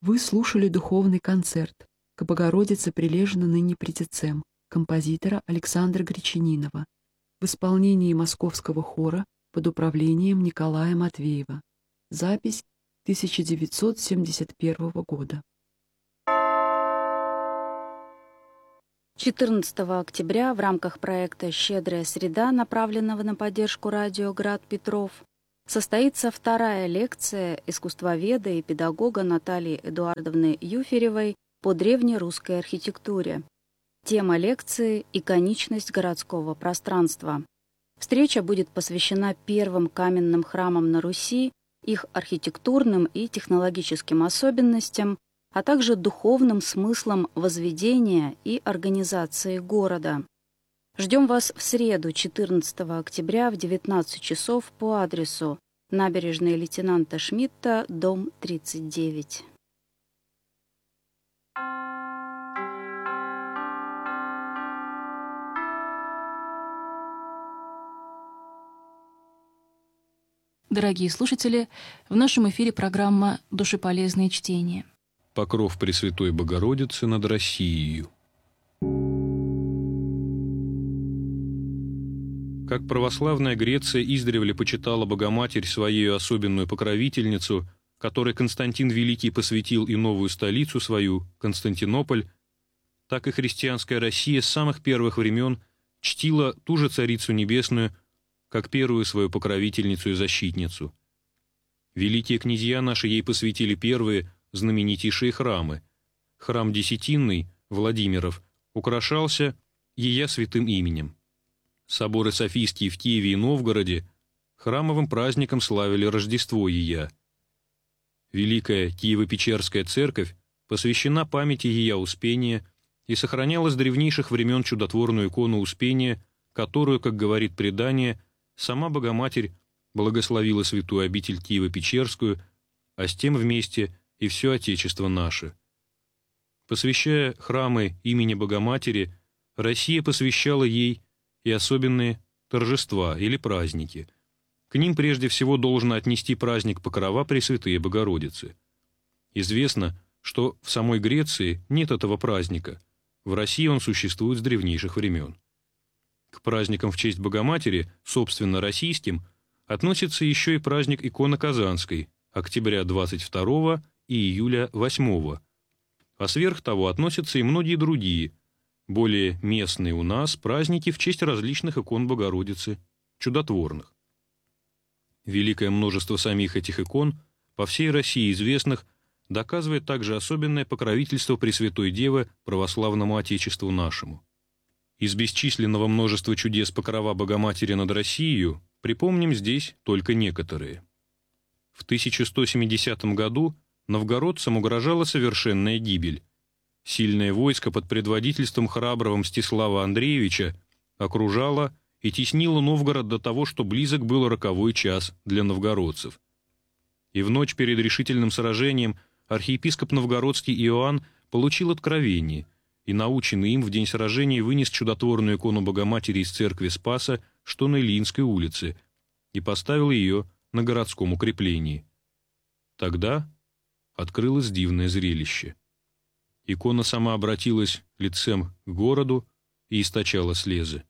Вы слушали духовный концерт «К Богородице прилежно ныне придецем» композитора Александра Гречанинова в исполнении Московского хора под управлением Николая Матвеева. Запись 1971 года. 14 октября в рамках проекта «Щедрая среда», направленного на поддержку радио «Град Петров», состоится вторая лекция искусствоведа и педагога Натальи Эдуардовны Юферевой по древнерусской архитектуре. Тема лекции – «Иконичность городского пространства». Встреча будет посвящена первым каменным храмам на Руси, их архитектурным и технологическим особенностям, а также духовным смыслом возведения и организации города. Ждем вас в среду, 14 октября в 19 часов по адресу Набережная лейтенанта Шмидта, дом 39. Дорогие слушатели, в нашем эфире программа «Душеполезные чтения». Покров Пресвятой Богородицы над Россией. Как православная Греция издревле почитала Богоматерь своею особенную покровительницу, которой Константин Великий посвятил и новую столицу свою, Константинополь, так и христианская Россия с самых первых времен чтила ту же Царицу Небесную, как первую свою покровительницу и защитницу. Великие князья наши ей посвятили первые, знаменитейшие храмы. Храм Десятинный, Владимиров, украшался ея святым именем. Соборы Софийские в Киеве и Новгороде храмовым праздником славили Рождество ея. Великая Киево-Печерская церковь посвящена памяти ея Успения и сохраняла с древнейших времен чудотворную икону Успения, которую, как говорит предание, сама Богоматерь благословила святую обитель Киево-Печерскую, а с тем вместе и все Отечество наше. Посвящая храмы имени Богоматери, Россия посвящала ей и особенные торжества или праздники. К ним прежде всего должно отнести праздник Покрова Пресвятой Богородицы. Известно, что в самой Греции нет этого праздника, в России он существует с древнейших времен. К праздникам в честь Богоматери, собственно российским, относится еще и праздник иконы Казанской, октября 22 и июля 8, а сверх того относятся и многие другие, более местные у нас, праздники в честь различных икон Богородицы, чудотворных. Великое множество самих этих икон, по всей России известных, доказывает также особенное покровительство Пресвятой Девы православному Отечеству нашему. Из бесчисленного множества чудес Покрова Богоматери над Россией припомним здесь только некоторые. В 1170 году новгородцам угрожала совершенная гибель. Сильное войско под предводительством храброго Мстислава Андреевича окружало и теснило Новгород до того, что близок был роковой час для новгородцев. И в ночь перед решительным сражением архиепископ новгородский Иоанн получил откровение и, наученный им, в день сражения вынес чудотворную икону Богоматери из церкви Спаса, что на Ильинской улице, и поставил ее на городском укреплении. Тогда открылось дивное зрелище. Икона сама обратилась лицем к городу и источала слезы.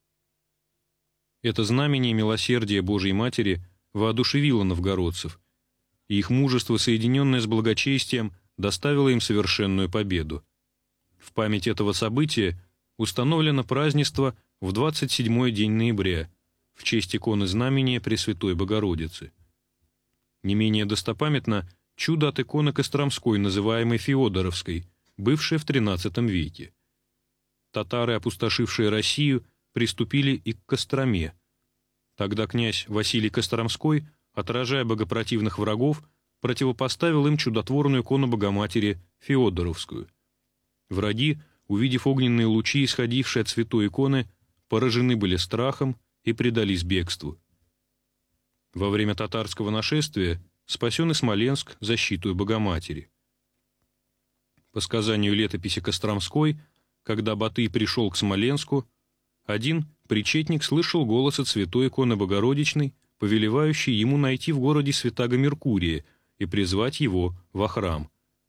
Это знамение милосердия Божией Матери воодушевило новгородцев, и их мужество, соединенное с благочестием, доставило им совершенную победу. В память этого события установлено празднество в 27-й день ноября в честь иконы знамения Пресвятой Богородицы. Не менее достопамятно чудо от иконы Костромской, называемой Феодоровской, бывшая в XIII веке. Татары, опустошившие Россию, приступили и к Костроме. Тогда князь Василий Костромской, отражая богопротивных врагов, противопоставил им чудотворную икону Богоматери Феодоровскую. Враги, увидев огненные лучи, исходившие от святой иконы, поражены были страхом и предались бегству. Во время татарского нашествия спасен и Смоленск защитою Богоматери. По сказанию летописи Костромской, когда Батый пришел к Смоленску, один причетник слышал голос от святой иконы Богородичной, повелевающий ему найти в городе святаго Меркурия и призвать его во храм.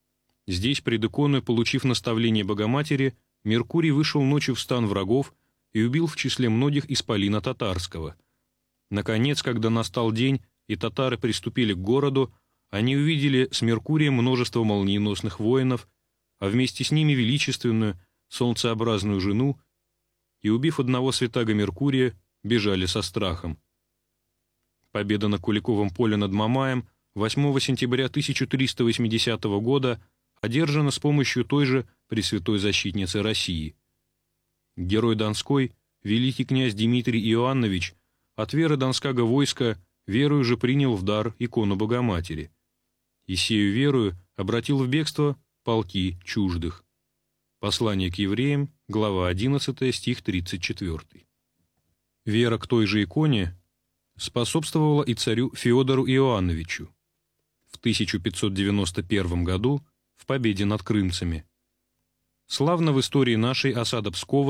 Здесь, пред иконой, получив наставление Богоматери, Меркурий вышел ночью в стан врагов и убил в числе многих исполина татарского. Наконец, когда настал день, и татары приступили к городу, они увидели с Меркурием множество молниеносных воинов, а вместе с ними величественную, солнцеобразную жену, и, убив одного святаго Меркурия, бежали со страхом. Победа на Куликовом поле над Мамаем 8 сентября 1380 года одержана с помощью той же Пресвятой Защитницы России. Герой Донской, великий князь Дмитрий Иоаннович, от веры донского войска верою же принял в дар икону Богоматери, и сею верою обратил в бегство полки чуждых. Послание к евреям, глава 11, стих 34. Вера к той же иконе способствовала и царю Феодору Иоанновичу в 1591 году в победе над крымцами. Славно в истории нашей осада Пскова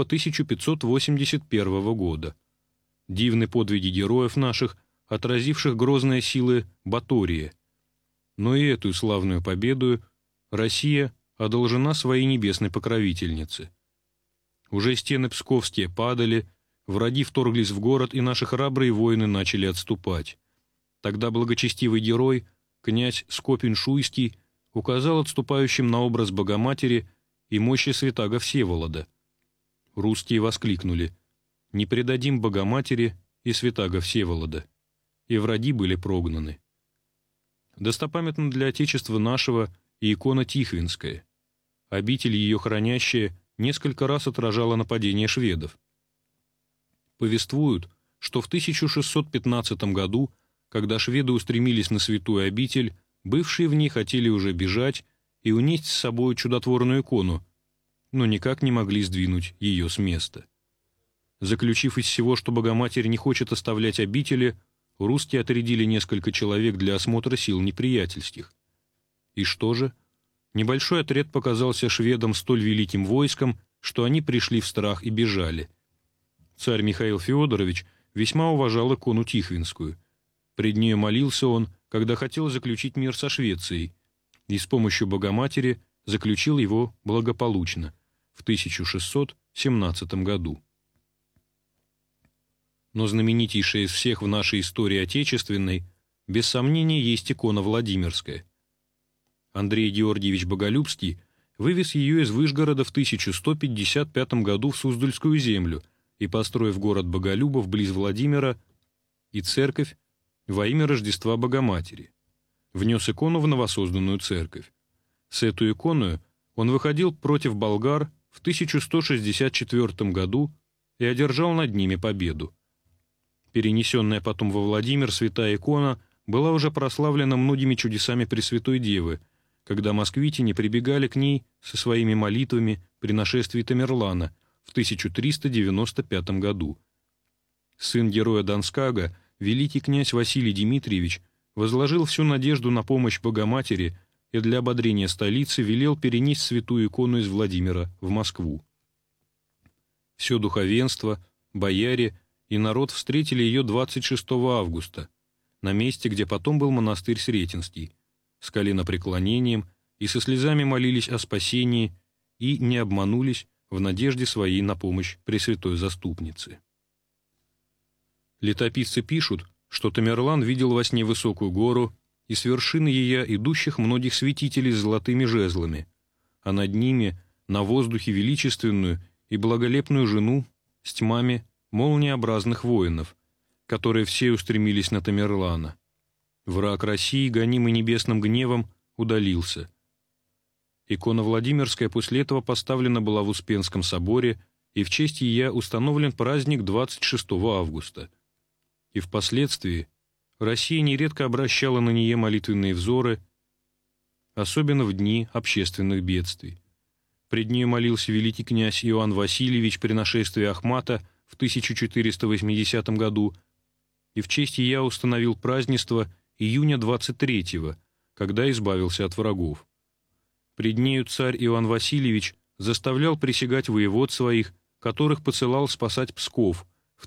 1581 года. Дивны подвиги героев наших, отразивших грозные силы Батория. Но и эту славную победу Россия одолжена своей небесной покровительнице. Уже стены псковские падали, враги вторглись в город, и наши храбрые воины начали отступать. Тогда благочестивый герой, князь Скопин-Шуйский, указал отступающим на образ Богоматери и мощи святаго Всеволода. Русские воскликнули: «Не предадим Богоматери и святаго Всеволода», и враги были прогнаны. Достопамятна для Отечества нашего и икона Тихвинская. Обитель ее хранящая несколько раз отражала нападение шведов. Повествуют, что в 1615 году, когда шведы устремились на святую обитель, бывшие в ней хотели уже бежать и унести с собой чудотворную икону, но никак не могли сдвинуть ее с места. Заключив из всего, что Богоматерь не хочет оставлять обители, русские отрядили несколько человек для осмотра сил неприятельских. И что же? Небольшой отряд показался шведам столь великим войском, что они пришли в страх и бежали. Царь Михаил Феодорович весьма уважал икону Тихвинскую. Пред нею молился он, когда хотел заключить мир со Швецией, и с помощью Богоматери заключил его благополучно в 1617 году. Но знаменитейшая из всех в нашей истории отечественной, без сомнения, есть икона Владимирская. Андрей Георгиевич Боголюбский вывез ее из Вышгорода в 1155 году в Суздальскую землю и, построив город Боголюбов близ Владимира и церковь во имя Рождества Богоматери, внес икону в новосозданную церковь. С этой иконой он выходил против болгар в 1164 году и одержал над ними победу. Перенесенная потом во Владимир святая икона была уже прославлена многими чудесами Пресвятой Девы, когда москвитяне прибегали к ней со своими молитвами при нашествии Тамерлана в 1395 году. Сын героя Донскага, великий князь Василий Дмитриевич, возложил всю надежду на помощь Богоматери и для ободрения столицы велел перенести святую икону из Владимира в Москву. Все духовенство, бояре и народ встретили ее 26 августа, на месте, где потом был монастырь Сретенский, с коленопреклонением и со слезами молились о спасении и не обманулись в надежде своей на помощь Пресвятой Заступницы. Летописцы пишут, что Тамерлан видел во сне высокую гору и с вершины ее идущих многих святителей с золотыми жезлами, а над ними на воздухе величественную и благолепную жену с тьмами молниеобразных воинов, которые все устремились на Тамерлана. Враг России, гонимый небесным гневом, удалился. Икона Владимирская после этого поставлена была в Успенском соборе, и в честь ее установлен праздник 26 августа. И впоследствии Россия нередко обращала на нее молитвенные взоры, особенно в дни общественных бедствий. Пред ней молился великий князь Иоанн Васильевич при нашествии Ахмата в 1480 году, и в честь ее установил празднество июня 23-го, когда избавился от врагов. Пред нею царь Иоанн Васильевич заставлял присягать воевод своих, которых посылал спасать Псков в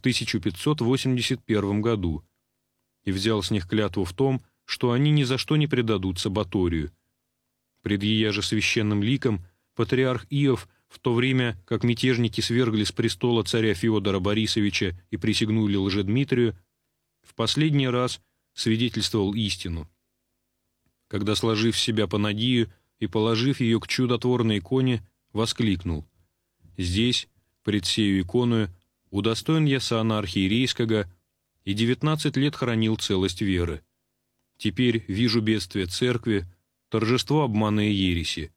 1581 году, и взял с них клятву в том, что они ни за что не предадутся Баторию. Пред ея же священным ликом патриарх Иов, в то время как мятежники свергли с престола царя Феодора Борисовича и присягнули Лжедмитрию, в последний раз свидетельствовал истину. Когда, сложив с себя панагию и положив ее к чудотворной иконе, воскликнул: «Здесь, пред сею иконою, удостоен я сана архиерейского и 19 лет хранил целость веры. Теперь вижу бедствие церкви, торжество обмана и ереси.